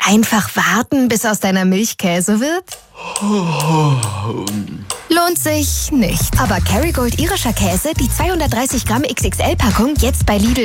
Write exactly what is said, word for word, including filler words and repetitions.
Einfach warten, bis aus deiner Milch Käse wird? Lohnt sich nicht. Aber Kerrygold irischer Käse, die zweihundertdreißig Gramm X X L-Packung, jetzt bei Lidl